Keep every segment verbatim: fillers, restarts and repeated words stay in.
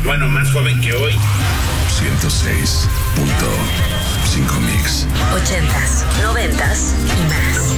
Bueno, más joven que hoy. ciento seis punto cinco Mix. Ochentas, noventas y más.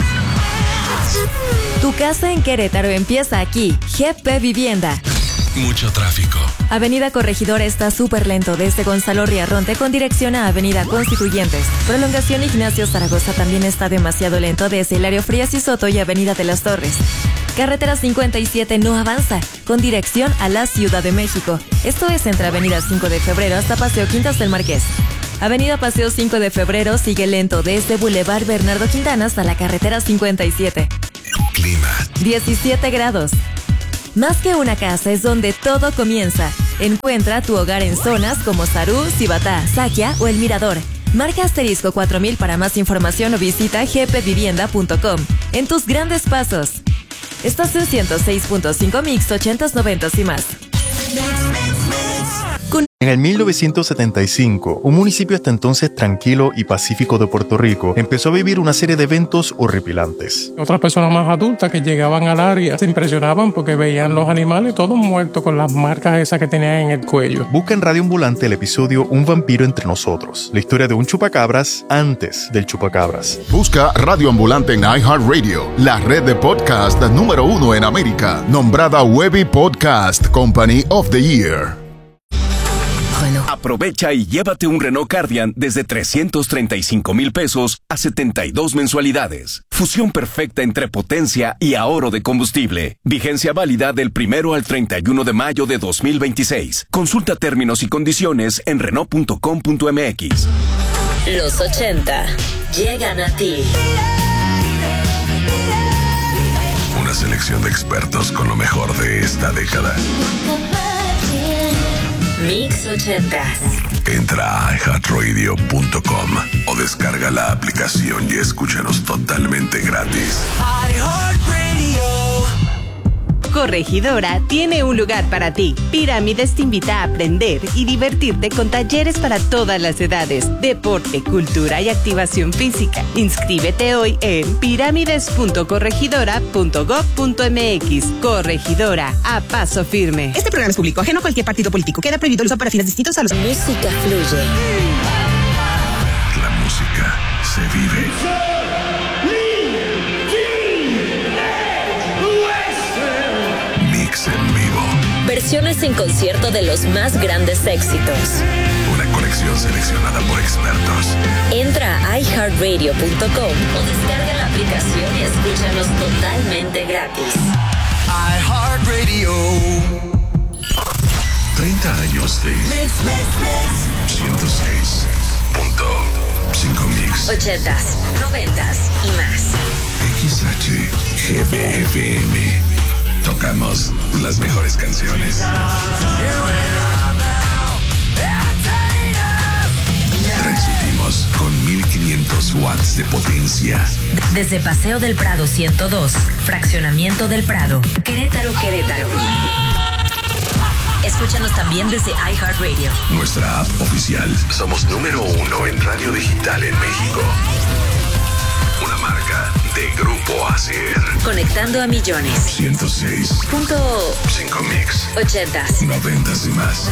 Tu casa en Querétaro empieza aquí. G P Vivienda. Mucho tráfico. Avenida Corregidora está súper lento desde Gonzalo Riarronte con dirección a Avenida Constituyentes. Prolongación Ignacio Zaragoza también está demasiado lento desde Hilario Frías y Soto y Avenida de las Torres. Carretera cincuenta y siete no avanza, con dirección a la Ciudad de México. Esto es entre Avenida cinco de febrero hasta Paseo Quintas del Marqués. Avenida Paseo cinco de febrero sigue lento desde Boulevard Bernardo Quintana hasta la carretera cincuenta y siete. Clima. diecisiete grados. Más que una casa es donde todo comienza. Encuentra tu hogar en zonas como Sarú, Cibatá, Saquia o El Mirador. Marca asterisco cuatro mil para más información o visita g p vivienda punto com. En tus grandes pasos. Estás en ciento seis punto cinco Mix, ochentas, noventas y más. En el mil novecientos setenta y cinco, un municipio hasta entonces tranquilo y pacífico de Puerto Rico empezó a vivir una serie de eventos horripilantes. Otras personas más adultas que llegaban al área se impresionaban porque veían los animales todos muertos con las marcas esas que tenían en el cuello. Busca en Radio Ambulante el episodio Un vampiro entre nosotros, la historia de un chupacabras antes del chupacabras. Busca Radio Ambulante en iHeartRadio, la red de podcast número uno en América, nombrada Webby Podcast Company of the Year. Aprovecha y llévate un Renault Cardian desde trescientos treinta y cinco mil pesos a setenta y dos mensualidades. Fusión perfecta entre potencia y ahorro de combustible. Vigencia válida del primero al treinta y uno de mayo de dos mil veintiséis. Consulta términos y condiciones en renault punto com punto m x. Los ochenta llegan a ti. Una selección de expertos con lo mejor de esta década. Mix ochentas. Entra a i heart radio punto com o descarga la aplicación y escúchanos totalmente gratis. Corregidora tiene un lugar para ti. Pirámides te invita a aprender y divertirte con talleres para todas las edades, deporte, cultura y activación física. Inscríbete hoy en pirámides punto corregidora punto gob punto m x. Corregidora, a paso firme. Este programa es público, ajeno a cualquier partido político. Queda prohibido el uso para fines distintos a los... Música fluye. La música se vive. Mix en vivo. Versiones en concierto de los más grandes éxitos. Una colección seleccionada por expertos. Entra a i heart radio punto com o descarga la aplicación y escúchanos totalmente gratis. iHeartRadio. treinta años de ciento seis punto cinco Mix. Ochentas, noventas y más. X H G B F M. Tocamos las mejores canciones. Transmitimos con mil quinientos watts de potencia. Desde Paseo del Prado ciento dos, Fraccionamiento del Prado, Querétaro, Querétaro. Escúchanos también desde iHeartRadio. Nuestra app oficial. Somos número uno en radio digital en México. Una marca de Grupo Acer. Conectando a millones. ciento seis punto cinco Mix. Ochentas. Noventas y más.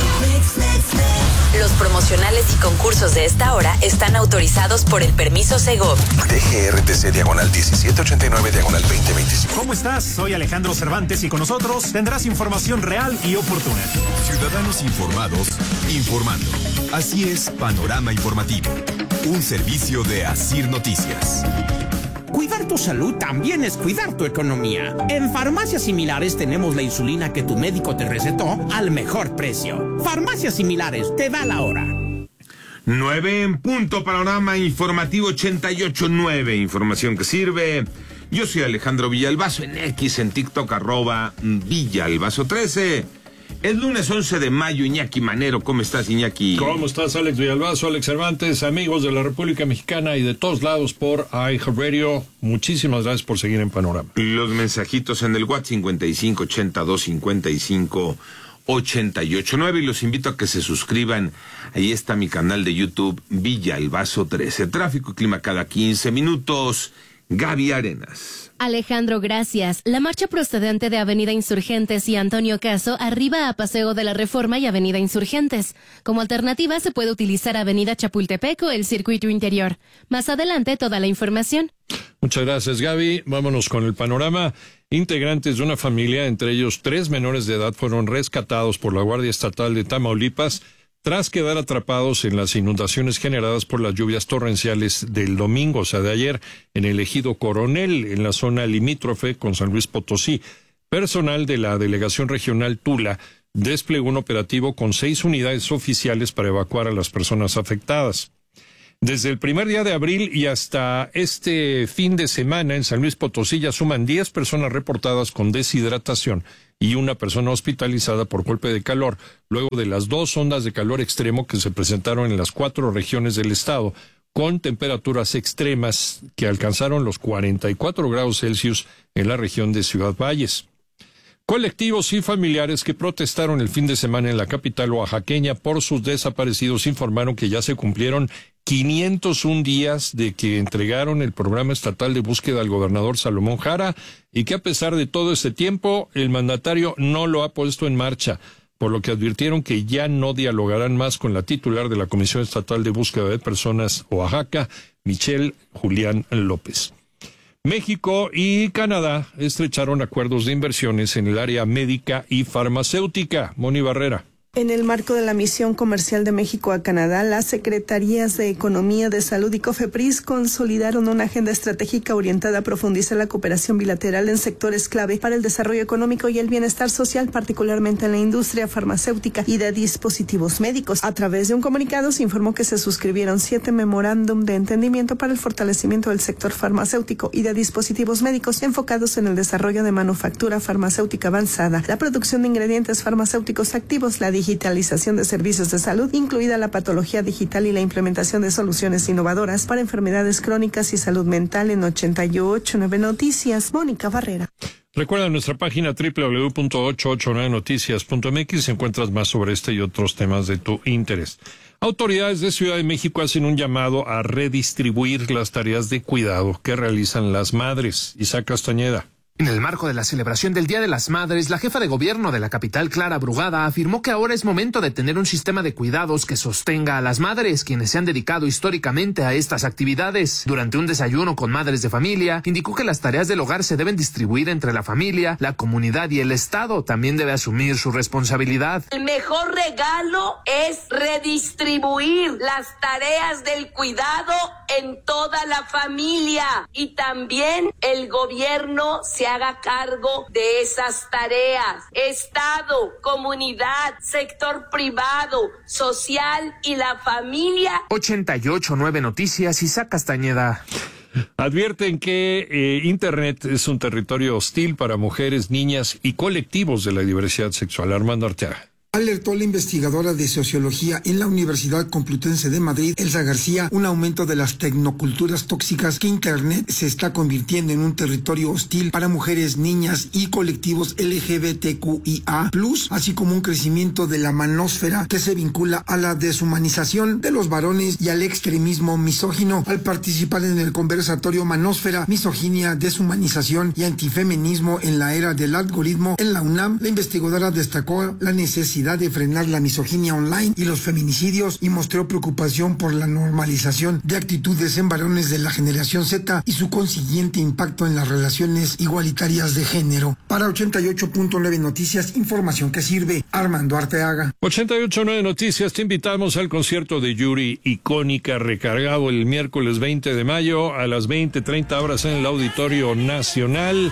Los promocionales y concursos de esta hora están autorizados por el permiso Segov. D G R T C diagonal diecisiete ochenta y nueve diagonal veinte veinticinco. ¿Cómo estás? Soy Alejandro Cervantes y con nosotros tendrás información real y oportuna. Ciudadanos informados, informando. Así es Panorama Informativo, un servicio de Asir Noticias. Cuidar tu salud también es cuidar tu economía. En Farmacias Similares tenemos la insulina que tu médico te recetó al mejor precio. Farmacias Similares, te da la hora. nueve en punto, Panorama Informativo ochenta y ocho punto nueve. Información que sirve. Yo soy Alejandro Villalbazo en X, en TikTok, arroba Villalbazo trece. Es lunes once de mayo, Iñaki Manero. ¿Cómo estás, Iñaki? ¿Cómo estás, Alex Villalbazo, Alex Cervantes, amigos de la República Mexicana y de todos lados por iHeartRadio? Muchísimas gracias por seguir en Panorama. Los mensajitos en el WhatsApp cincuenta y cinco ochenta y dos cincuenta y cinco ochenta y ocho nueve y los invito a que se suscriban. Ahí está mi canal de YouTube, Villalbazo trece. Tráfico y clima cada quince minutos. Gaby Arenas. Alejandro, gracias. La marcha procedente de Avenida Insurgentes y Antonio Caso arriba a Paseo de la Reforma y Avenida Insurgentes. Como alternativa se puede utilizar Avenida Chapultepec o el circuito interior. Más adelante toda la información. Muchas gracias, Gaby. Vámonos con el panorama. Integrantes de una familia, entre ellos tres menores de edad, fueron rescatados por la Guardia Estatal de Tamaulipas tras quedar atrapados en las inundaciones generadas por las lluvias torrenciales del domingo, o sea, de ayer, en el ejido Coronel, en la zona limítrofe con San Luis Potosí. Personal de la Delegación Regional Tula desplegó un operativo con seis unidades oficiales para evacuar a las personas afectadas. Desde el primer día de abril y hasta este fin de semana en San Luis Potosí ya suman diez personas reportadas con deshidratación y una persona hospitalizada por golpe de calor, luego de las dos ondas de calor extremo que se presentaron en las cuatro regiones del estado, con temperaturas extremas que alcanzaron los cuarenta y cuatro grados Celsius en la región de Ciudad Valles. Colectivos y familiares que protestaron el fin de semana en la capital oaxaqueña por sus desaparecidos informaron que ya se cumplieron quinientos un días de que entregaron el programa estatal de búsqueda al gobernador Salomón Jara y que a pesar de todo este tiempo el mandatario no lo ha puesto en marcha, por lo que advirtieron que ya no dialogarán más con la titular de la Comisión Estatal de Búsqueda de Personas Oaxaca, Michelle Julián López. México y Canadá estrecharon acuerdos de inversiones en el área médica y farmacéutica. Moni Barrera. En el marco de la misión comercial de México a Canadá, las Secretarías de Economía, de Salud y COFEPRIS consolidaron una agenda estratégica orientada a profundizar la cooperación bilateral en sectores clave para el desarrollo económico y el bienestar social, particularmente en la industria farmacéutica y de dispositivos médicos. A través de un comunicado se informó que se suscribieron siete memorándum de entendimiento para el fortalecimiento del sector farmacéutico y de dispositivos médicos enfocados en el desarrollo de manufactura farmacéutica avanzada, la producción de ingredientes farmacéuticos activos, la digitalización de servicios de salud, incluida la patología digital y la implementación de soluciones innovadoras para enfermedades crónicas y salud mental. En ochenta y ocho punto nueve Noticias, Mónica Barrera. Recuerda nuestra página doble u doble u doble u punto ochocientos ochenta y nueve noticias punto m x, encuentras más sobre este y otros temas de tu interés. Autoridades de Ciudad de México hacen un llamado a redistribuir las tareas de cuidado que realizan las madres. Isaac Castañeda. En el marco de la celebración del Día de las Madres, la jefa de gobierno de la capital, Clara Brugada, afirmó que ahora es momento de tener un sistema de cuidados que sostenga a las madres, quienes se han dedicado históricamente a estas actividades. Durante un desayuno con madres de familia, indicó que las tareas del hogar se deben distribuir entre la familia, la comunidad y el Estado. También debe asumir su responsabilidad. El mejor regalo es redistribuir las tareas del cuidado en toda la familia, y también el gobierno se haga cargo de esas tareas. Estado, comunidad, sector privado, social y la familia. ochenta y ocho punto nueve Noticias, Isaac Castañeda. Advierten que eh, Internet es un territorio hostil para mujeres, niñas y colectivos de la diversidad sexual. Armando Arteaga. Alertó la investigadora de Sociología en la Universidad Complutense de Madrid, Elsa García, un aumento de las tecnoculturas tóxicas, que Internet se está convirtiendo en un territorio hostil para mujeres, niñas y colectivos L G B T Q I A plus, así como un crecimiento de la manósfera que se vincula a la deshumanización de los varones y al extremismo misógino. Al participar en el conversatorio Manósfera, Misoginia, Deshumanización y Antifeminismo en la Era del Algoritmo en la UNAM, la investigadora destacó la necesidad de frenar la misoginia online y los feminicidios, y mostró preocupación por la normalización de actitudes en varones de la generación Z y su consiguiente impacto en las relaciones igualitarias de género. Para ochenta y ocho punto nueve Noticias, información que sirve. Armando Arteaga. ochenta y ocho punto nueve Noticias, te invitamos al concierto de Yuri Icónica, recargado el miércoles veinte de mayo a las veinte treinta horas en el Auditorio Nacional.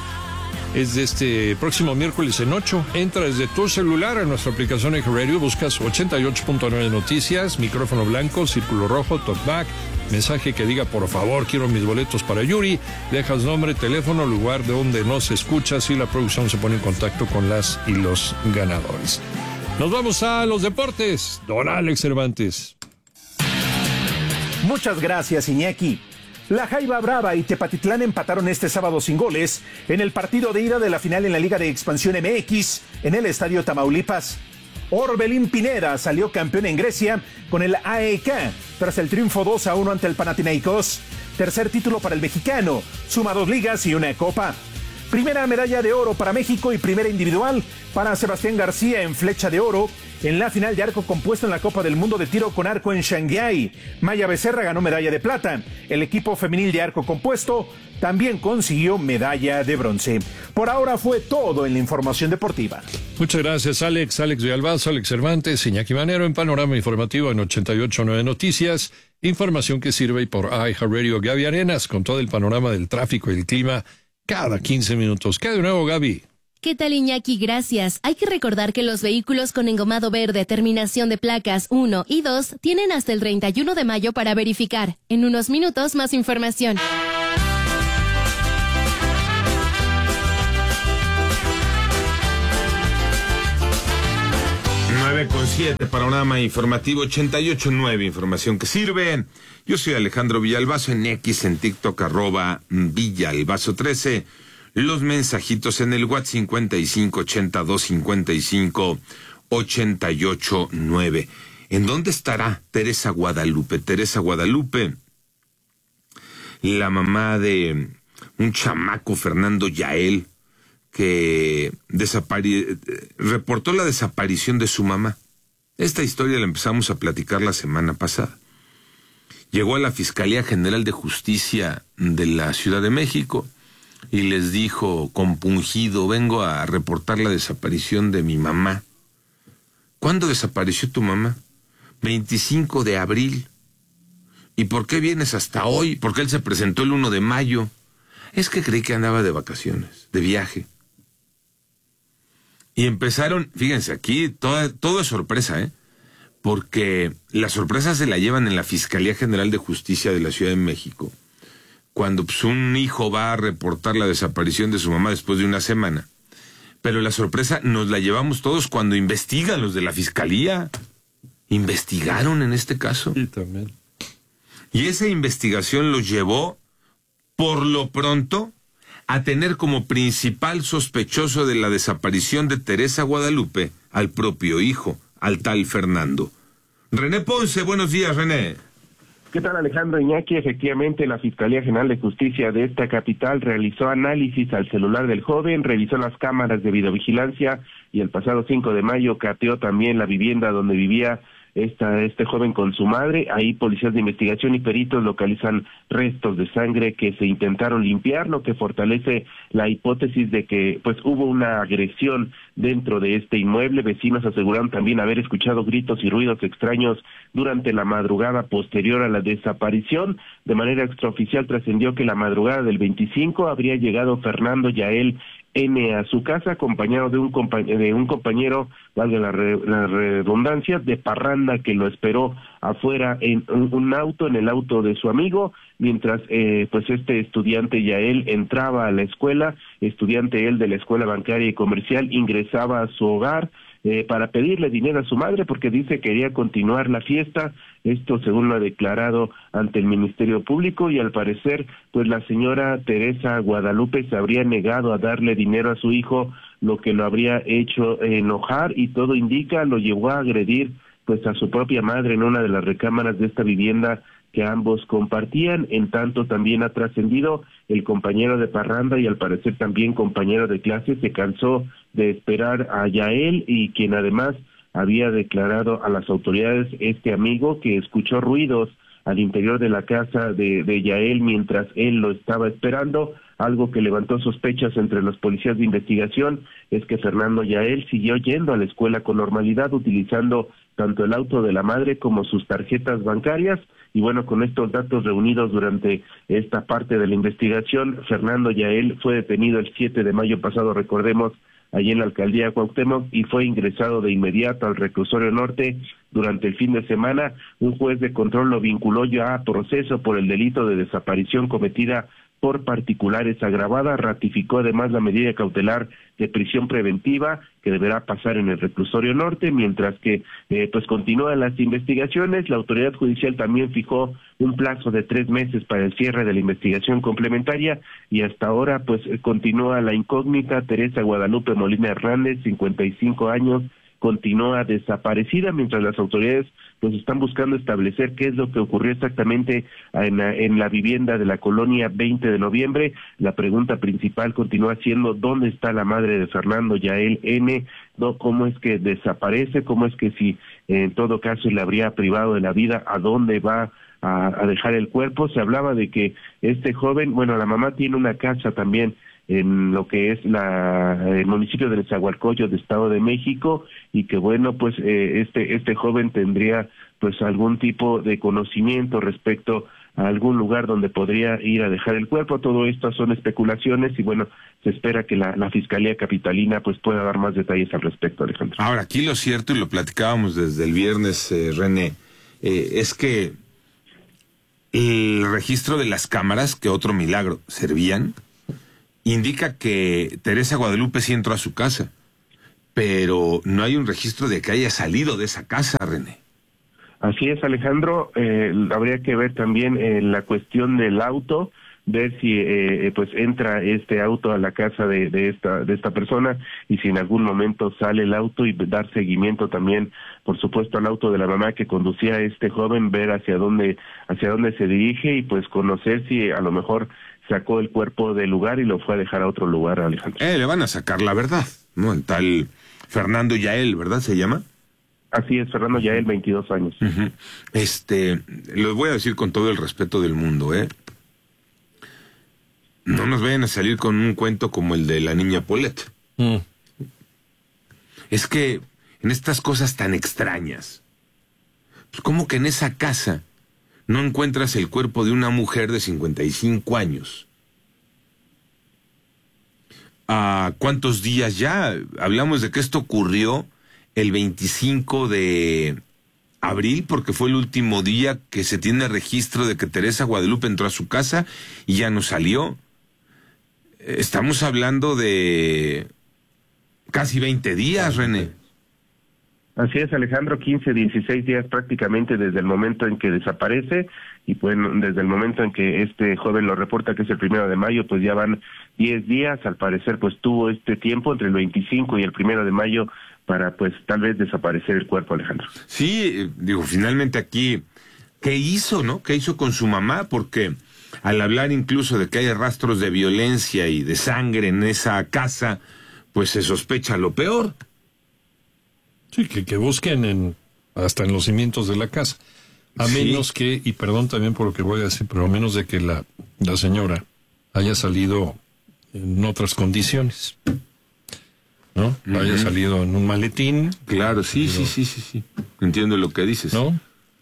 Es de este próximo miércoles en ocho. Entra desde tu celular a nuestra aplicación Eje Radio, buscas ochenta y ocho punto nueve Noticias, micrófono blanco, círculo rojo, talkback, mensaje que diga por favor quiero mis boletos para Yuri, dejas nombre, teléfono, lugar de donde nos escuchas y la producción se pone en contacto con las y los ganadores. Nos vamos a los deportes. Don Alex Cervantes. Muchas gracias, Iñaki. La Jaiba Brava y Tepatitlán empataron este sábado sin goles en el partido de ida de la final en la Liga de Expansión M X en el Estadio Tamaulipas. Orbelín Pineda salió campeón en Grecia con el A E K tras el triunfo dos a uno ante el Panathinaikos. tercer título para el mexicano, suma dos ligas y una copa. Primera medalla de oro para México y primera individual para Sebastián García en flecha de oro en la final de arco compuesto en la Copa del Mundo de Tiro con Arco en Shanghái. Maya Becerra ganó medalla de plata. El equipo femenil de arco compuesto también consiguió medalla de bronce. Por ahora fue todo en la información deportiva. Muchas gracias, Alex. Alex Villalbazo, Alex Cervantes, Iñaki Manero en Panorama Informativo en ochenta y ocho punto nueve Noticias. Información que sirve por iHeartRadio. Gaby Arenas con todo el panorama del tráfico y el clima cada quince minutos. ¿Qué de nuevo, Gaby? ¿Qué tal, Iñaki? Gracias. Hay que recordar que los vehículos con engomado verde, terminación de placas uno y dos, tienen hasta el treinta y uno de mayo para verificar. En unos minutos, más información. nueve con siete, Panorama Informativo ochenta y ocho punto nueve, información que sirve. Yo soy Alejandro Villalbazo, en X, en TikTok, arroba Villalbazo trece. Los mensajitos en el WhatsApp cincuenta y cinco ochenta y dos cincuenta y cinco ochenta y ocho nueve. ¿En dónde estará Teresa Guadalupe? Teresa Guadalupe, la mamá de un chamaco, Fernando Yael, que desapare... reportó la desaparición de su mamá. Esta historia la empezamos a platicar la semana pasada. Llegó a la Fiscalía General de Justicia de la Ciudad de México y les dijo compungido: vengo a reportar la desaparición de mi mamá. ¿Cuándo desapareció tu mamá? veinticinco de abril. ¿Y por qué vienes hasta hoy? Porque él se presentó el uno de mayo. Es que creí que andaba de vacaciones, de viaje. Y empezaron, fíjense, aquí todo, todo es sorpresa, ¿eh? Porque la sorpresa se la llevan en la Fiscalía General de Justicia de la Ciudad de México. Cuando pues, un hijo va a reportar la desaparición de su mamá después de una semana. Pero la sorpresa nos la llevamos todos cuando investigan los de la Fiscalía. ¿Investigaron en este caso? Sí, también. Y esa investigación los llevó, por lo pronto, a tener como principal sospechoso de la desaparición de Teresa Guadalupe al propio hijo, al tal Fernando. René Ponce, buenos días, René. ¿Qué tal, Alejandro? Iñaki? Efectivamente, la Fiscalía General de Justicia de esta capital realizó análisis al celular del joven, revisó las cámaras de videovigilancia y el pasado cinco de mayo cateó también la vivienda donde vivía esta, este joven con su madre. Ahí policías de investigación y peritos localizan restos de sangre que se intentaron limpiar, lo que fortalece la hipótesis de que pues hubo una agresión dentro de este inmueble. Vecinos aseguraron también haber escuchado gritos y ruidos extraños durante la madrugada posterior a la desaparición. De manera extraoficial trascendió que la madrugada del veinticinco habría llegado Fernando Yael N a su casa, acompañado de un compañero, de un compañero, valga la, re, la redundancia, de parranda que lo esperó afuera en un, un auto, en el auto de su amigo, mientras eh, pues este estudiante Yael entraba a la escuela, estudiante él de la escuela bancaria y comercial, ingresaba a su hogar eh, para pedirle dinero a su madre porque dice que quería continuar la fiesta. Esto según lo ha declarado ante el Ministerio Público, y al parecer pues la señora Teresa Guadalupe se habría negado a darle dinero a su hijo, lo que lo habría hecho enojar, y todo indica lo llevó a agredir pues a su propia madre en una de las recámaras de esta vivienda que ambos compartían. En tanto también ha trascendido el compañero de parranda y al parecer también compañero de clase se cansó de esperar a Yael, y quien además había declarado a las autoridades este amigo que escuchó ruidos al interior de la casa de, de Yael mientras él lo estaba esperando. Algo que levantó sospechas entre los policías de investigación es que Fernando Yael siguió yendo a la escuela con normalidad, utilizando tanto el auto de la madre como sus tarjetas bancarias. Y bueno, con estos datos reunidos durante esta parte de la investigación, Fernando Yael fue detenido el siete de mayo pasado, recordemos, allí en la alcaldía de Cuauhtémoc, y fue ingresado de inmediato al reclusorio norte. Durante el fin de semana, un juez de control lo vinculó ya a proceso por el delito de desaparición cometida por particulares agravada. Ratificó además la medida cautelar de prisión preventiva que deberá pasar en el reclusorio norte, mientras que eh, pues continúan las investigaciones. La autoridad judicial también fijó un plazo de tres meses para el cierre de la investigación complementaria, y hasta ahora pues continúa la incógnita. Teresa Guadalupe Molina Hernández, cincuenta y cinco años, continúa desaparecida, mientras las autoridades pues están buscando establecer qué es lo que ocurrió exactamente en la, en la vivienda de la colonia veinte de noviembre. La pregunta principal continúa siendo ¿dónde está la madre de Fernando Yael N? ¿No? ¿Cómo es que desaparece? ¿Cómo es que si en todo caso le habría privado de la vida, a dónde va a, a dejar el cuerpo? Se hablaba de que este joven, bueno, la mamá tiene una casa también en lo que es la el municipio de Nezahualcóyotl de Estado de México, y que bueno, pues eh, este este joven tendría pues algún tipo de conocimiento respecto a algún lugar donde podría ir a dejar el cuerpo. Todo esto son especulaciones y bueno, se espera que la, la Fiscalía Capitalina pues pueda dar más detalles al respecto, Alejandro. Ahora, aquí lo cierto, y lo platicábamos desde el viernes, eh, René, eh, es que el registro de las cámaras, que otro milagro, servían, indica que Teresa Guadalupe sí entró a su casa, pero no hay un registro de que haya salido de esa casa, René. Así es, Alejandro. Eh, habría que ver también eh, la cuestión del auto, ver si eh, pues entra este auto a la casa de, de esta de esta persona, y si en algún momento sale el auto, y dar seguimiento también, por supuesto, al auto de la mamá que conducía a este joven, ver hacia dónde hacia dónde se dirige y pues conocer si a lo mejor sacó el cuerpo del lugar y lo fue a dejar a otro lugar, Alejandro. Eh, le van a sacar la verdad, ¿no? El tal Fernando Yael, ¿verdad se llama? Así es, Fernando Yael, veintidós años. Uh-huh. Este, lo voy a decir con todo el respeto del mundo, ¿eh? No nos vayan a salir con un cuento como el de la niña Paulette. Mm. Es que en estas cosas tan extrañas, pues como que en esa casa no encuentras el cuerpo de una mujer de cincuenta y cinco años. ¿A cuántos días ya? Hablamos de que esto ocurrió el veinticinco de abril, porque fue el último día que se tiene registro de que Teresa Guadalupe entró a su casa y ya no salió. Estamos hablando de casi veinte días, René. Así es, Alejandro, quince, dieciséis días prácticamente desde el momento en que desaparece, y bueno, desde el momento en que este joven lo reporta, que es el primero de mayo, pues ya van diez días. Al parecer, pues tuvo este tiempo entre el veinticinco y el primero de mayo para, pues, tal vez desaparecer el cuerpo, Alejandro. Sí, digo, finalmente aquí, ¿qué hizo, no? ¿Qué hizo con su mamá? Porque al hablar incluso de que hay rastros de violencia y de sangre en esa casa, pues se sospecha lo peor. Sí, que, que busquen en, hasta en los cimientos de la casa. A sí. menos que, y perdón también por lo que voy a decir, pero a menos de que la, la señora haya salido en otras condiciones, ¿no? Uh-huh. Haya salido en un maletín. Claro, sí, pero, sí, sí, sí, sí. Entiendo lo que dices. ¿No?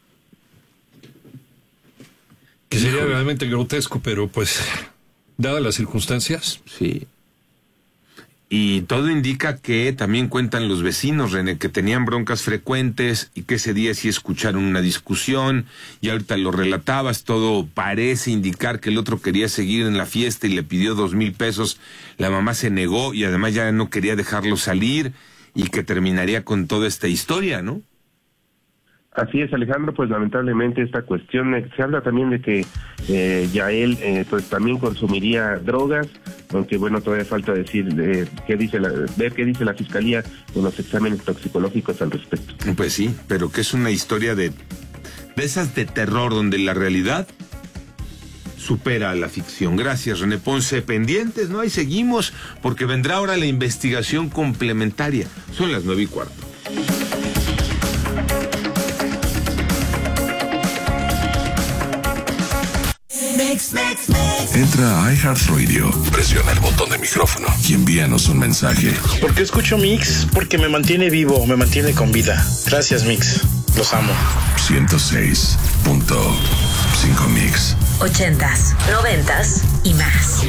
Que sería Híjole. realmente grotesco, pero pues, dadas las circunstancias. Sí. Y todo indica que también cuentan los vecinos, René, que tenían broncas frecuentes y que ese día sí escucharon una discusión, y ahorita lo relatabas, todo parece indicar que el otro quería seguir en la fiesta y le pidió dos mil pesos, la mamá se negó y además ya no quería dejarlo salir, y que terminaría con toda esta historia, ¿no? Así es, Alejandro, pues lamentablemente esta cuestión, eh, se habla también de que eh, Yael eh, pues también consumiría drogas, aunque bueno, todavía falta decir eh, qué dice la, ver qué dice la Fiscalía con los exámenes toxicológicos al respecto. Pues sí, pero que es una historia de, de esas de terror donde la realidad supera a la ficción. Gracias, René Ponce. Pendientes, ¿no? Ahí seguimos, porque vendrá ahora la investigación complementaria. Son las nueve y cuarto. Entra a iHeartRadio, presiona el botón de micrófono y envíanos un mensaje. ¿Por qué escucho Mix? Porque me mantiene vivo, me mantiene con vida. Gracias, Mix. Los amo. ciento seis punto cinco Mix. Ochentas, noventas y más.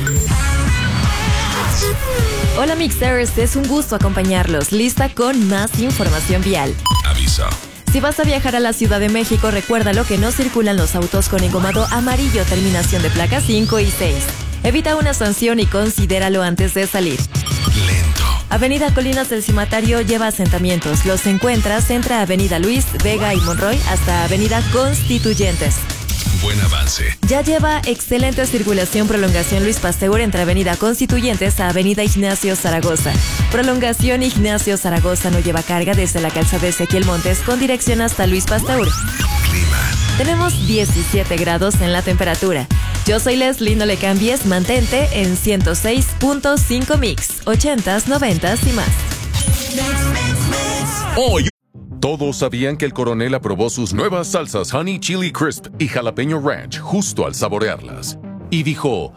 Hola Mixers, es un gusto acompañarlos. Lista con más información vial. Aviso. Si vas a viajar a la Ciudad de México, recuérdalo que no circulan los autos con engomado amarillo, terminación de placa cinco y seis. Evita una sanción y considéralo antes de salir. Lento. Avenida Colinas del Cimatario lleva asentamientos. Los encuentras entre Avenida Luis, Vega y Monroy hasta Avenida Constituyentes. Buen avance. Ya lleva excelente circulación prolongación Luis Pasteur entre Avenida Constituyentes a Avenida Ignacio Zaragoza. Prolongación Ignacio Zaragoza no lleva carga desde la calzada Ezequiel Montes con dirección hasta Luis Pasteur. Clima. Tenemos diecisiete grados en la temperatura. Yo soy Leslie, no le cambies, mantente en ciento seis punto cinco Mix, ochentas, noventas y más. Hoy. Todos sabían que el coronel aprobó sus nuevas salsas Honey Chili Crisp y Jalapeño Ranch justo al saborearlas. Y dijo,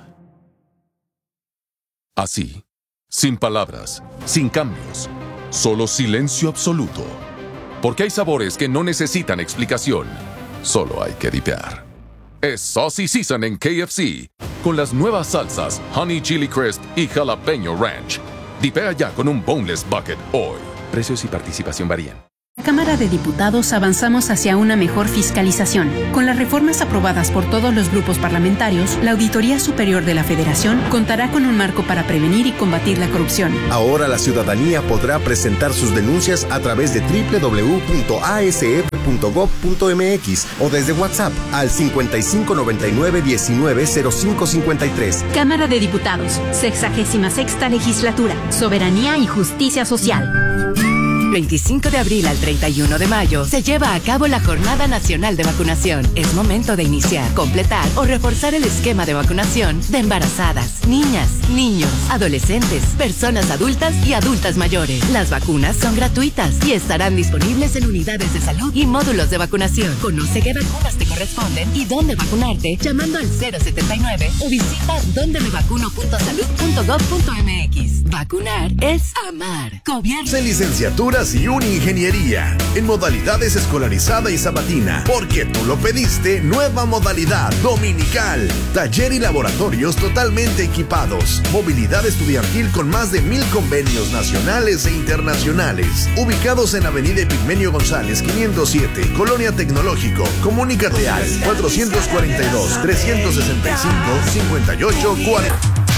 así, sin palabras, sin cambios, solo silencio absoluto. Porque hay sabores que no necesitan explicación, solo hay que dipear. Es Saucy Season en K F C, con las nuevas salsas Honey Chili Crisp y Jalapeño Ranch. Dipea ya con un Boneless Bucket hoy. Precios y participación varían. En la Cámara de Diputados avanzamos hacia una mejor fiscalización. Con las reformas aprobadas por todos los grupos parlamentarios, la Auditoría Superior de la Federación contará con un marco para prevenir y combatir la corrupción. Ahora la ciudadanía podrá presentar sus denuncias a través de doble u doble u doble u punto a s f punto gob punto m x o desde WhatsApp al cincuenta y cinco noventa y nueve diecinueve cero cinco cincuenta y tres. Cámara de Diputados, sexagésima sexta legislatura, soberanía y justicia social. veinticinco de abril al treinta y uno de mayo se lleva a cabo la Jornada Nacional de Vacunación. Es momento de iniciar, completar o reforzar el esquema de vacunación de embarazadas, niñas, niños, adolescentes, personas adultas y adultas mayores. Las vacunas son gratuitas y estarán disponibles en unidades de salud y módulos de vacunación. Conoce qué vacunas te corresponden y dónde vacunarte llamando al cero setenta y nueve o visita donde me vacuno punto salud punto gob punto m x. Vacunar es amar. Gobierno. En licenciaturas y una ingeniería, en modalidades escolarizada y sabatina, porque tú lo pediste, nueva modalidad dominical, taller y laboratorios totalmente equipados, movilidad estudiantil con más de mil convenios nacionales e internacionales, ubicados en Avenida Epigmenio González quinientos siete, Colonia Tecnológico. Comunícate al cuatrocientos cuarenta y dos, trescientos sesenta y cinco, cincuenta y ocho cuarenta.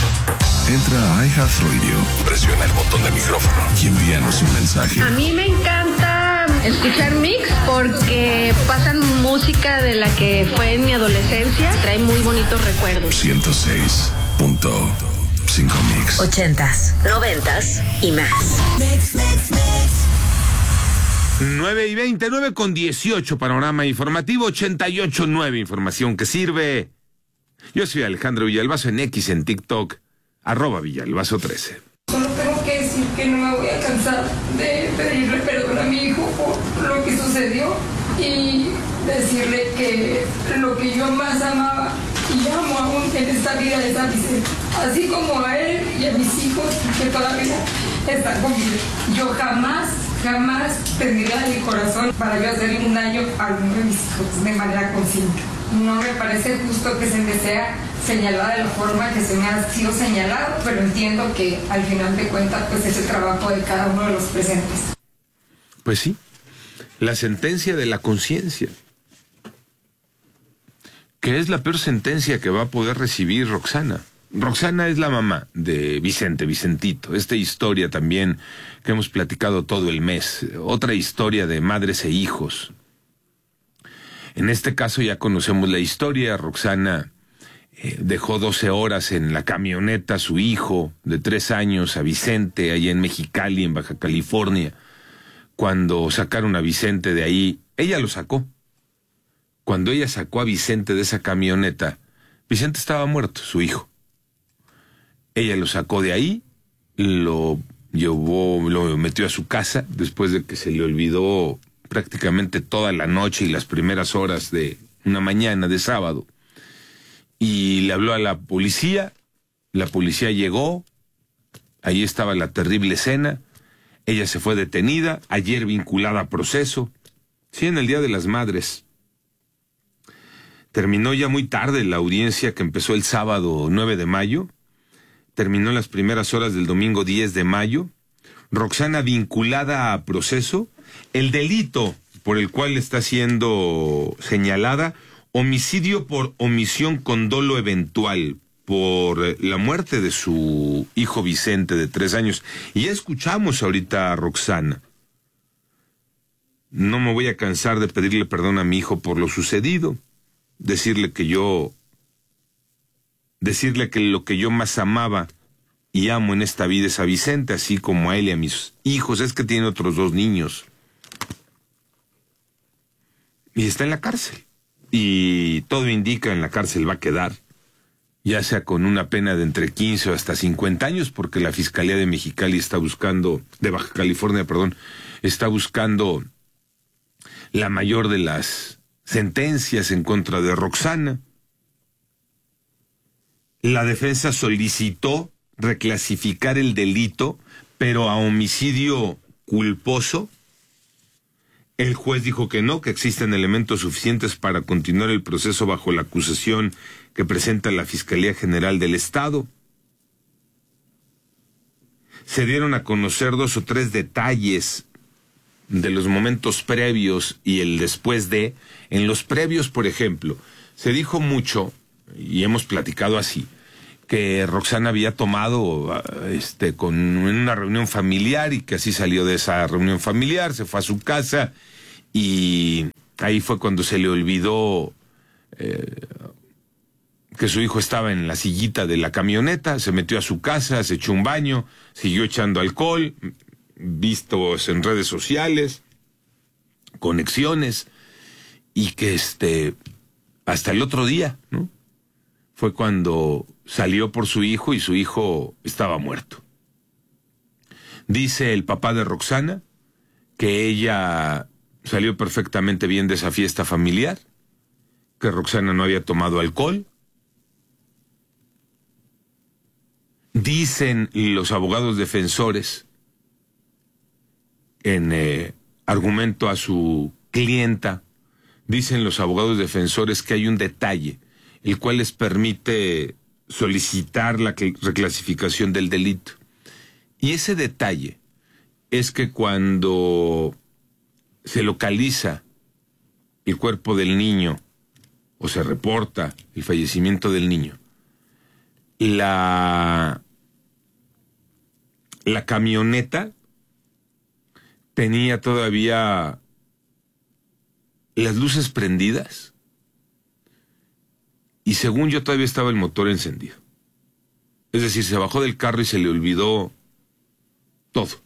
Entra a iHeartRadio, presiona el botón de micrófono y envíanos un mensaje. A mí me encanta escuchar Mix porque pasan música de la que fue en mi adolescencia. Trae muy bonitos recuerdos. ciento seis punto cinco Mix. Ochentas, noventas y más. Mix, mix, mix. nueve y veinte, nueve con dieciocho, panorama informativo, ochenta y ocho nueve, información que sirve. Yo soy Alejandro Villalbazo en X, en TikTok. Arroba Villalbazo trece. Solo tengo que decir que no me voy a cansar de pedirle perdón a mi hijo por lo que sucedió y decirle que lo que yo más amaba y amo aún en esta vida es a Vicente, así como a él y a mis hijos que todavía están conmigo. Yo jamás, jamás tendría mi corazón para yo hacerle un daño a alguno de mis hijos de manera consciente. No me parece justo que se me sea señalada de la forma que se me ha sido señalado, pero entiendo que al final de cuentas pues es el trabajo de cada uno de los presentes. Pues sí, la sentencia de la conciencia, que es la peor sentencia que va a poder recibir Roxana. Roxana es la mamá de Vicente, Vicentito. Esta historia también que hemos platicado todo el mes, otra historia de madres e hijos. En este caso ya conocemos la historia. Roxana eh, dejó doce horas en la camioneta a su hijo de tres años, a Vicente, allá en Mexicali, en Baja California. Cuando sacaron a Vicente de ahí, ella lo sacó. Cuando ella sacó a Vicente de esa camioneta, Vicente estaba muerto, su hijo. Ella lo sacó de ahí, lo llevó, lo metió a su casa, después de que se le olvidó prácticamente toda la noche y las primeras horas de una mañana de sábado. Y le habló a la policía, la policía llegó, ahí estaba la terrible escena, ella se fue detenida, ayer vinculada a proceso, sí, en el Día de las Madres. Terminó ya muy tarde la audiencia que empezó el sábado nueve de mayo, terminó en las primeras horas del domingo diez de mayo, Roxana vinculada a proceso. El delito por el cual está siendo señalada, homicidio por omisión con dolo eventual, por la muerte de su hijo Vicente de tres años. Y ya escuchamos ahorita a Roxana. No me voy a cansar de pedirle perdón a mi hijo por lo sucedido. decirle que yo, decirle que lo que yo más amaba y amo en esta vida es a Vicente, así como a él y a mis hijos. Es que tiene otros dos niños. Y está en la cárcel. Y todo indica en la cárcel va a quedar, ya sea con una pena de entre quince o hasta cincuenta años, porque la Fiscalía de Mexicali está buscando, de Baja California, perdón, está buscando la mayor de las sentencias en contra de Roxana. La defensa solicitó reclasificar el delito, pero a homicidio culposo. El juez dijo que no, que existen elementos suficientes para continuar el proceso bajo la acusación que presenta la Fiscalía General del Estado. Se dieron a conocer dos o tres detalles de los momentos previos y el después de. En los previos, por ejemplo, se dijo mucho, y hemos platicado así, que Roxana había tomado este, con, en una reunión familiar y que así salió de esa reunión familiar, se fue a su casa y ahí fue cuando se le olvidó eh, que su hijo estaba en la sillita de la camioneta, se metió a su casa, se echó un baño, siguió echando alcohol, vistos en redes sociales, conexiones, y que este hasta el otro día, ¿no?, fue cuando salió por su hijo y su hijo estaba muerto. Dice el papá de Roxana que ella salió perfectamente bien de esa fiesta familiar, que Roxana no había tomado alcohol. Dicen los abogados defensores, en eh, argumento a su clienta, dicen los abogados defensores que hay un detalle, el cual les permite solicitar la reclasificación del delito. Y ese detalle es que cuando se localiza el cuerpo del niño o se reporta el fallecimiento del niño, la, la camioneta tenía todavía las luces prendidas y según yo todavía estaba el motor encendido. Es decir, se bajó del carro y se le olvidó todo.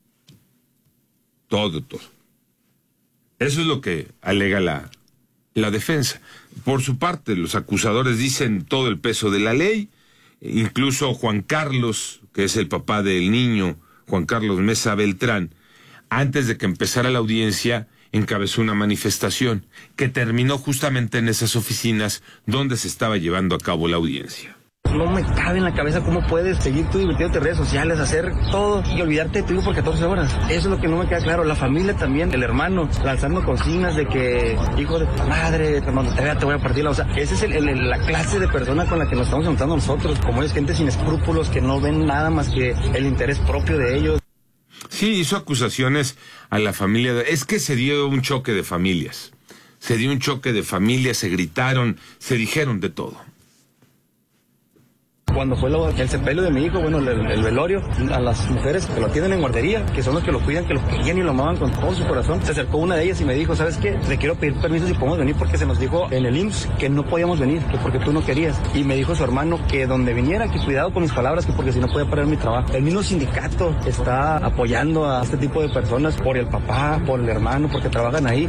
Todo, todo. Eso es lo que alega la, la defensa. Por su parte, los acusadores dicen todo el peso de la ley. Incluso Juan Carlos, que es el papá del niño, Juan Carlos Mesa Beltrán, antes de que empezara la audiencia, encabezó una manifestación que terminó justamente en esas oficinas donde se estaba llevando a cabo la audiencia. No me cabe en la cabeza cómo puedes seguir tú divirtiéndote en redes sociales, hacer todo y olvidarte de tu hijo por catorce horas. Eso es lo que no me queda claro. La familia también, el hermano, lanzando consignas de que, hijo de tu madre, cuando te vea te voy a partir la... O sea, esa es el, el, la clase de persona con la que nos estamos juntando nosotros. Como es gente sin escrúpulos que no ven nada más que el interés propio de ellos. Sí, hizo acusaciones a la familia. De... Es que se dio un choque de familias. Se dio un choque de familias, se gritaron, se dijeron de todo. Cuando fue lo, el sepelio de mi hijo, bueno, el, el velorio, a las mujeres que lo atienden en guardería, que son los que lo cuidan, que lo querían y lo amaban con todo su corazón, se acercó una de ellas y me dijo, ¿sabes qué? Le quiero pedir permiso si podemos venir porque se nos dijo en el I M S S que no podíamos venir, que porque tú no querías. Y me dijo su hermano que donde viniera, que cuidado con mis palabras, que porque si no podía perder mi trabajo. El mismo sindicato está apoyando a este tipo de personas por el papá, por el hermano, porque trabajan ahí.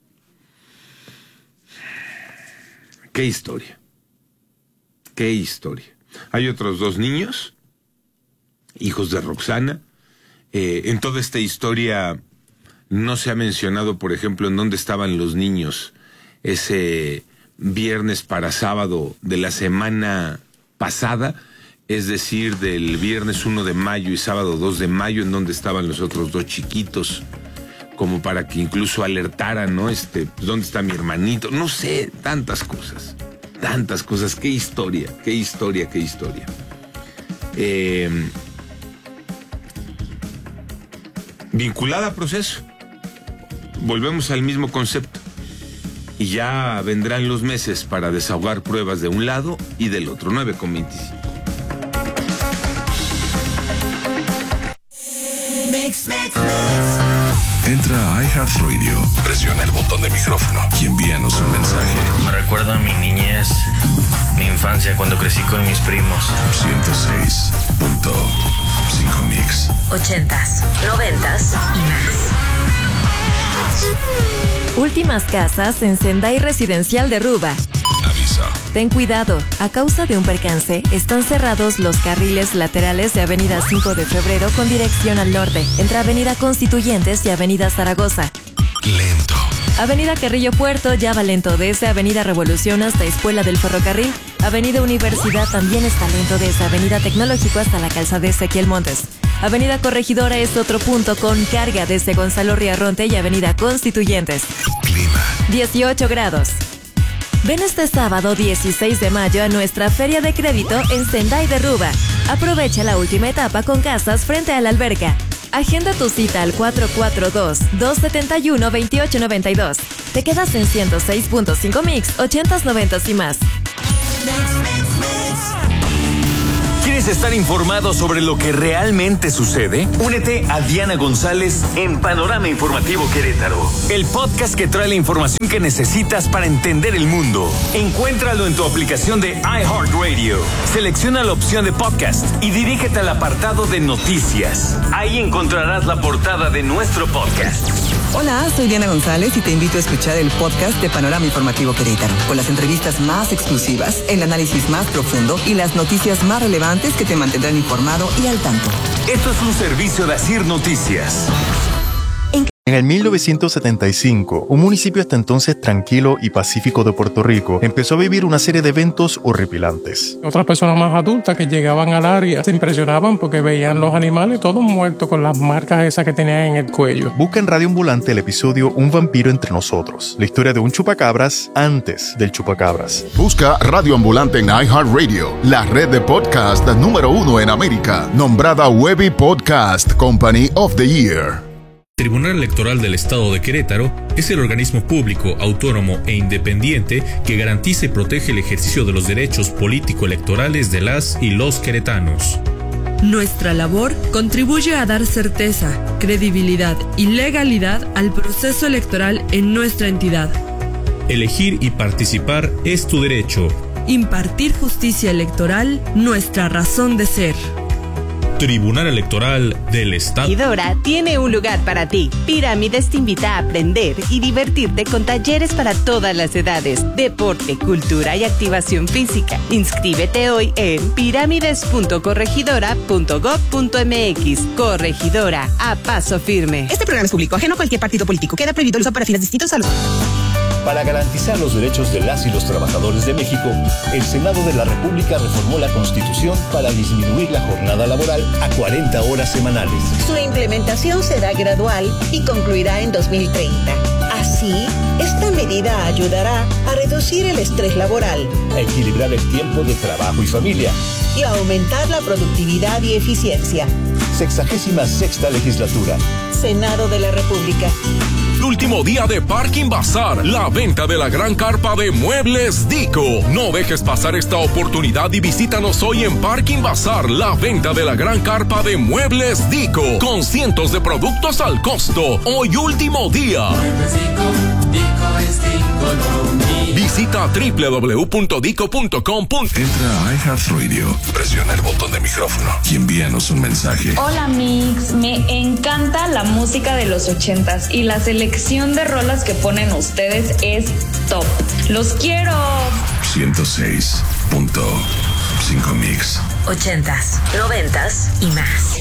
Qué historia. Qué historia. Hay otros dos niños, hijos de Roxana. Eh, en toda esta historia no se ha mencionado, por ejemplo, en dónde estaban los niños ese viernes para sábado de la semana pasada, es decir, del viernes uno de mayo y sábado dos de mayo, en dónde estaban los otros dos chiquitos, como para que incluso alertaran, ¿no? Este, ¿dónde está mi hermanito? No sé, tantas cosas. Tantas cosas, qué historia, qué historia, qué historia. Eh, vinculada a proceso, volvemos al mismo concepto. Y ya vendrán los meses para desahogar pruebas de un lado y del otro. nueve con veinticinco. Entra a iHeartRadio, presiona el botón de micrófono y envíanos un mensaje. Me recuerda a mi niñez, mi infancia cuando crecí con mis primos. ciento seis punto cinco Mix. Ochentas, noventas y más. Últimas casas en Sendai Residencial de Ruba. Avisa. Ten cuidado, a causa de un percance, están cerrados los carriles laterales de Avenida cinco de Febrero con dirección al norte, entre Avenida Constituyentes y Avenida Zaragoza. Lento. Avenida Carrillo Puerto ya va lento desde Avenida Revolución hasta Escuela del Ferrocarril. Avenida Universidad también está lento desde Avenida Tecnológico hasta la calzada Ezequiel Montes. Avenida Corregidora es otro punto con carga desde Gonzalo Riarronte y Avenida Constituyentes. Clima. dieciocho grados. Ven este sábado dieciséis de mayo a nuestra Feria de Crédito en Sendai de Ruba. Aprovecha la última etapa con casas frente a la alberca. Agenda tu cita al cuatro cuatro dos, dos siete uno, dos ocho nueve dos. Te quedas en ciento seis punto cinco Mix, ochentas, noventas y más. ¿Quieres estar informado sobre lo que realmente sucede? Únete a Diana González en Panorama Informativo Querétaro, el podcast que trae la información que necesitas para entender el mundo. Encuéntralo en tu aplicación de iHeartRadio. Selecciona la opción de podcast y dirígete al apartado de noticias. Ahí encontrarás la portada de nuestro podcast. Hola, soy Diana González y te invito a escuchar el podcast de Panorama Informativo Querétaro, con las entrevistas más exclusivas, el análisis más profundo y las noticias más relevantes que te mantendrán informado y al tanto. Esto es un servicio de Asir Noticias. En el mil novecientos setenta y cinco, un municipio hasta entonces tranquilo y pacífico de Puerto Rico empezó a vivir una serie de eventos horripilantes. Otras personas más adultas que llegaban al área se impresionaban porque veían los animales todos muertos con las marcas esas que tenían en el cuello. Busca en Radio Ambulante el episodio Un vampiro entre nosotros, la historia de un chupacabras antes del chupacabras. Busca Radio Ambulante en iHeartRadio, la red de podcast número uno en América, nombrada Webby Podcast Company of the Year. Tribunal Electoral del Estado de Querétaro es el organismo público, autónomo e independiente que garantiza y protege el ejercicio de los derechos político-electorales de las y los queretanos. Nuestra labor contribuye a dar certeza, credibilidad y legalidad al proceso electoral en nuestra entidad. Elegir y participar es tu derecho. Impartir justicia electoral, nuestra razón de ser. Tribunal Electoral del Estado. Corregidora tiene un lugar para ti. Pirámides te invita a aprender y divertirte con talleres para todas las edades, deporte, cultura y activación física. Inscríbete hoy en pirámides punto corregidora punto gob punto mx. Corregidora, a paso firme. Este programa es público, ajeno a cualquier partido político. Queda prohibido el uso para fines distintos a los... Para garantizar los derechos de las y los trabajadores de México, el Senado de la República reformó la Constitución para disminuir la jornada laboral a cuarenta horas semanales. Su implementación será gradual y concluirá en dos mil treinta. Así, esta medida ayudará a reducir el estrés laboral, a equilibrar el tiempo de trabajo y familia y a aumentar la productividad y eficiencia. Sexagésima sexta legislatura. Senado de la República. Último día de Parking Bazar, la venta de la gran carpa de Muebles Dico. No dejes pasar esta oportunidad y visítanos hoy en Parking Bazar, la venta de la gran carpa de Muebles Dico, con cientos de productos al costo. Hoy último día. Muebles Dico, Dico es Dico, lo mío. Visita doble u doble u doble u punto dico punto com. Entra a iHeartRadio, presiona el botón de micrófono y envíanos un mensaje. Hola Mix, me encanta la música de los ochentas y la selección de rolas que ponen ustedes es top. ¡Los quiero! ciento seis punto cinco Mix. Ochentas, noventas y más.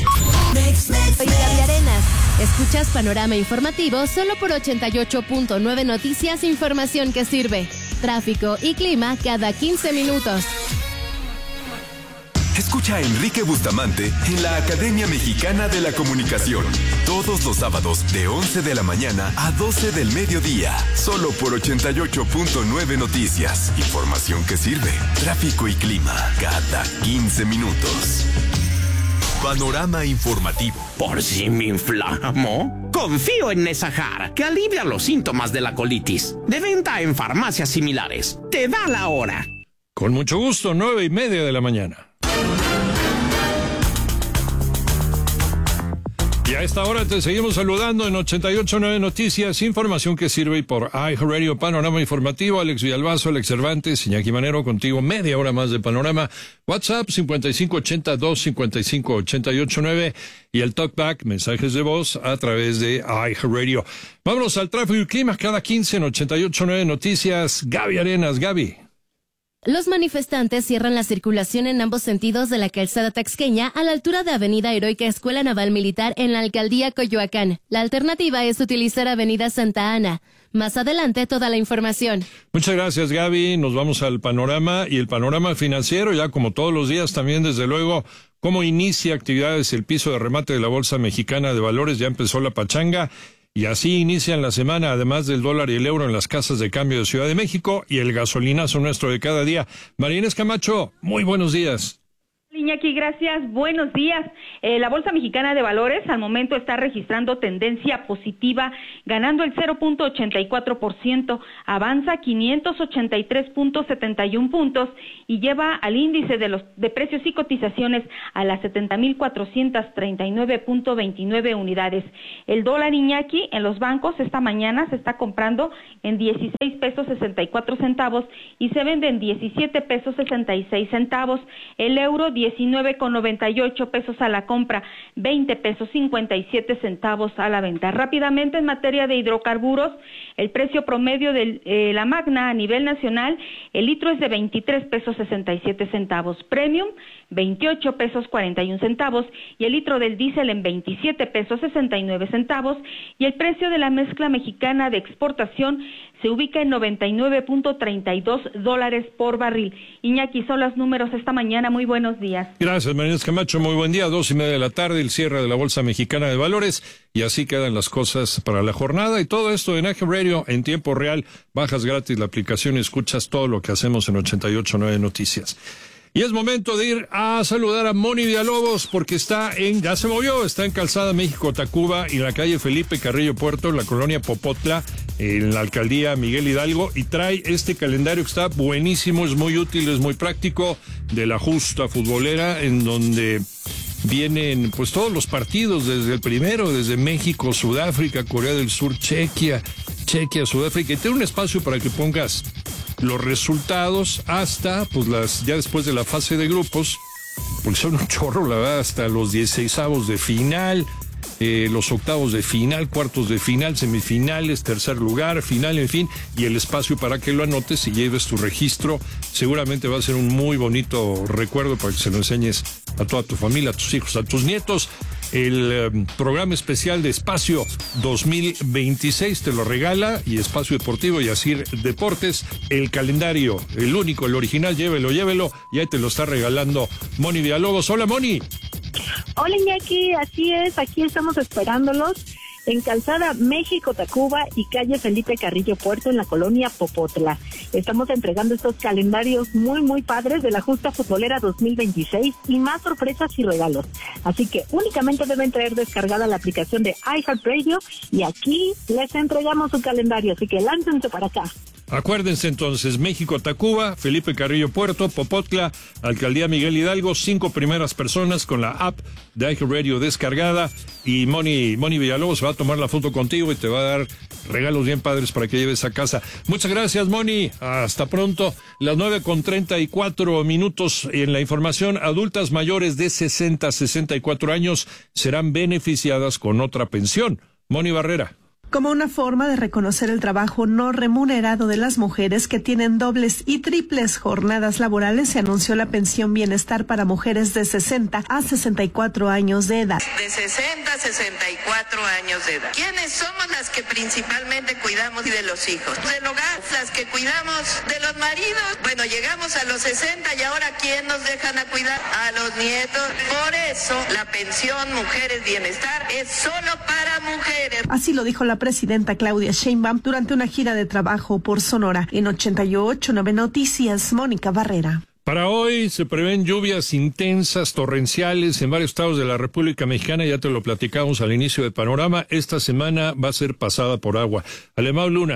Soy Gaby Arenas. Escuchas Panorama Informativo solo por ochenta y ocho punto nueve Noticias, información que sirve. Tráfico y clima cada quince minutos. Escucha a Enrique Bustamante en la Academia Mexicana de la Comunicación. Todos los sábados de once de la mañana a doce del mediodía. Solo por ochenta y ocho punto nueve Noticias. Información que sirve. Tráfico y clima cada quince minutos. Panorama Informativo. Por si me inflamo, confío en Nesajar, que alivia los síntomas de la colitis. De venta en farmacias similares. Te da la hora. Con mucho gusto, nueve y media de la mañana. Y a esta hora te seguimos saludando en ochenta y ocho punto nueve Noticias, información que sirve por iHeartRadio, Panorama Informativo, Alex Villalbazo, Alex Cervantes, Iñaki Manero contigo, media hora más de Panorama. WhatsApp cincuenta y cinco ochenta, dos cincuenta y cinco, ochenta y ocho nueve y el Talkback, mensajes de voz a través de iHeartRadio. Vámonos al tráfico y clima cada quince en ochenta y ocho punto nueve Noticias. Gaby Arenas, Gaby. Los manifestantes cierran la circulación en ambos sentidos de la calzada taxqueña a la altura de Avenida Heroica Escuela Naval Militar en la alcaldía Coyoacán. La alternativa es utilizar Avenida Santa Ana. Más adelante toda la información. Muchas gracias, Gaby. Nos vamos al panorama y el panorama financiero, ya como todos los días también, desde luego, cómo inicia actividades el piso de remate de la Bolsa Mexicana de Valores. Ya empezó la pachanga. Y así inician la semana, además del dólar y el euro en las casas de cambio de Ciudad de México y el gasolinazo nuestro de cada día. María Inés Camacho, muy buenos días. Iñaki, gracias. Buenos días. Eh, la Bolsa Mexicana de Valores al momento está registrando tendencia positiva, ganando el cero punto ochenta y cuatro por ciento, avanza quinientos ochenta y tres punto setenta y uno puntos y lleva al índice de los de precios y cotizaciones a las setenta mil cuatrocientos treinta y nueve punto veintinueve unidades. El dólar, Iñaki, en los bancos esta mañana se está comprando en dieciséis pesos sesenta y cuatro centavos y se vende en diecisiete pesos sesenta y seis centavos. El euro diecinueve con noventa y ocho pesos a la compra, veinte pesos cincuenta y siete centavos a la venta. Rápidamente, en materia de hidrocarburos, el precio promedio de eh, la Magna a nivel nacional, el litro es de veintitrés pesos sesenta y siete centavos, Premium veintiocho pesos cuarenta y un centavos y el litro del diésel en veintisiete pesos sesenta y nueve centavos y el precio de la mezcla mexicana de exportación se ubica en noventa y nueve punto treinta y dos dólares por barril. Iñaki, son los números esta mañana. Muy buenos días. Gracias, María Inés Camacho. Muy buen día. Dos y media de la tarde, el cierre de la Bolsa Mexicana de Valores. Y así quedan las cosas para la jornada. Y todo esto en iHeartRadio en tiempo real. Bajas gratis la aplicación y escuchas todo lo que hacemos en ochenta y ocho punto nueve Noticias. Y es momento de ir a saludar a Moni Villalobos porque está en, ya se movió, está en Calzada México Tacuba y en la calle Felipe Carrillo Puerto, en la colonia Popotla, en la alcaldía Miguel Hidalgo, y trae este calendario que está buenísimo, es muy útil, es muy práctico, de la justa futbolera, en donde vienen pues todos los partidos, desde el primero, desde México, Sudáfrica, Corea del Sur, Chequia, Chequia, Sudáfrica, y tiene un espacio para que pongas los resultados hasta, pues las, ya después de la fase de grupos, porque son un chorro, la verdad, hasta los dieciseisavos de final, eh, los octavos de final, cuartos de final, semifinales, tercer lugar, final, en fin, y el espacio para que lo anotes y lleves tu registro. Seguramente va a ser un muy bonito recuerdo para que se lo enseñes a toda tu familia, a tus hijos, a tus nietos. El eh, programa especial de Espacio dos mil veintiséis te lo regala, y Espacio Deportivo y Asir Deportes, el calendario, el único, el original, llévelo, llévelo, y ahí te lo está regalando Moni Villalobos. Hola, Moni. Hola, Iñaki, así es, aquí estamos esperándolos en Calzada México Tacuba y calle Felipe Carrillo Puerto en la colonia Popotla. Estamos entregando estos calendarios muy muy padres de la Justa Futbolera dos mil veintiséis y más sorpresas y regalos. Así que únicamente deben traer descargada la aplicación de iHeartRadio y aquí les entregamos su calendario, así que láncense para acá. Acuérdense entonces, México Tacuba, Felipe Carrillo Puerto, Popotla, Alcaldía Miguel Hidalgo, cinco primeras personas con la app de iHeartRadio descargada, y Moni, Moni Villalobos va a tomar la foto contigo y te va a dar regalos bien padres para que lleves a casa. Muchas gracias, Moni. Hasta pronto. Las nueve con treinta y cuatro minutos en la información. Adultas mayores de sesenta a sesenta y cuatro años serán beneficiadas con otra pensión. Moni Barrera. Como una forma de reconocer el trabajo no remunerado de las mujeres que tienen dobles y triples jornadas laborales, se anunció la pensión bienestar para mujeres de sesenta a sesenta y cuatro años de edad. De sesenta a sesenta y cuatro años de edad. ¿Quiénes somos las que principalmente cuidamos de los hijos? Del hogar, las que cuidamos de los maridos. Bueno, llegamos a los sesenta y ahora ¿quién nos dejan a cuidar? A los nietos. Por eso la pensión Mujeres Bienestar es solo para mujeres. Así lo dijo la presidenta Claudia Sheinbaum durante una gira de trabajo por Sonora. En ochenta y ocho punto nueve Noticias, Mónica Barrera. Para hoy se prevén lluvias intensas, torrenciales en varios estados de la República Mexicana. Ya te lo platicamos al inicio del panorama. Esta semana va a ser pasada por agua. Alemão Luna.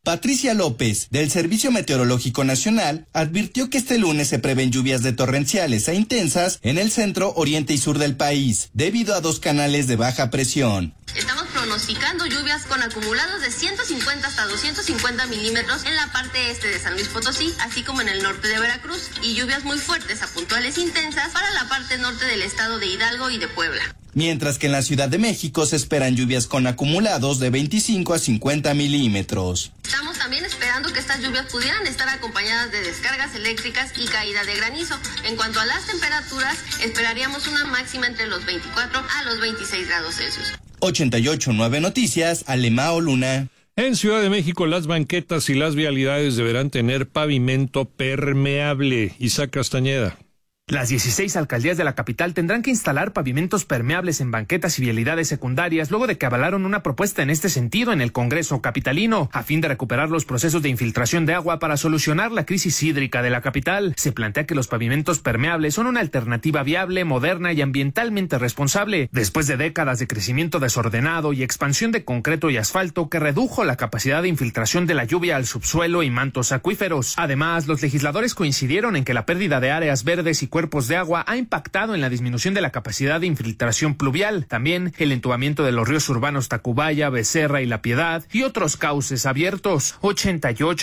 Patricia López, del Servicio Meteorológico Nacional, advirtió que este lunes se prevén lluvias de torrenciales e intensas en el centro, oriente y sur del país, debido a dos canales de baja presión. Estamos pronosticando lluvias con acumulados de ciento cincuenta hasta doscientos cincuenta milímetros en la parte este de San Luis Potosí, así como en el norte de Veracruz, y lluvias muy fuertes a puntuales intensas para la parte norte del estado de Hidalgo y de Puebla. Mientras que en la Ciudad de México se esperan lluvias con acumulados de veinticinco a cincuenta milímetros. Estamos también esperando que estas lluvias pudieran estar acompañadas de descargas eléctricas y caída de granizo. En cuanto a las temperaturas, esperaríamos una máxima entre los veinticuatro a los veintiséis grados Celsius. ochenta y ocho punto nueve Noticias, Alemao Luna. En Ciudad de México, las banquetas y las vialidades deberán tener pavimento permeable. Isaac Castañeda. Las dieciséis alcaldías de la capital tendrán que instalar pavimentos permeables en banquetas y vialidades secundarias luego de que avalaron una propuesta en este sentido en el Congreso capitalino, a fin de recuperar los procesos de infiltración de agua para solucionar la crisis hídrica de la capital. Se plantea que los pavimentos permeables son una alternativa viable, moderna y ambientalmente responsable, después de décadas de crecimiento desordenado y expansión de concreto y asfalto que redujo la capacidad de infiltración de la lluvia al subsuelo y mantos acuíferos. Además, los legisladores coincidieron en que la pérdida de áreas verdes y cuerpos de agua ha impactado en la disminución de la capacidad de infiltración pluvial, también el entubamiento de los ríos urbanos Tacubaya, Becerra y La Piedad y otros cauces abiertos. ochenta y ocho